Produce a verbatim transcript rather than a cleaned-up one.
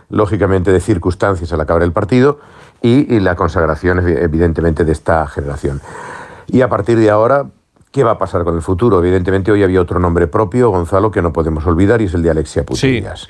lógicamente, de circunstancias al acabar el partido y, y la consagración, evidentemente, de esta generación. Y a partir de ahora, ¿qué va a pasar con el futuro? Evidentemente, hoy había otro nombre propio, Gonzalo, que no podemos olvidar, y es el de Alexia Putellas. Sí.